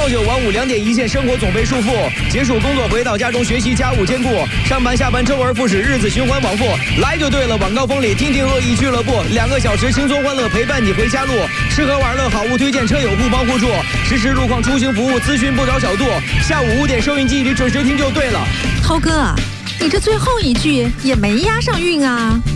朝九晚五2点一线，生活总被束缚。结束工作回到家中，学习家务兼顾，上班下班周而复始，日子循环往复。来就对了，晚高峰里听听恶意俱乐部，2个小时轻松欢乐陪伴你回家路。吃喝玩乐好物推荐，车友互帮互助，实时路况出行服务咨询不着小度。下午5点收音机里准时听就对了。 涛哥，你这最后一句也没押上韵啊。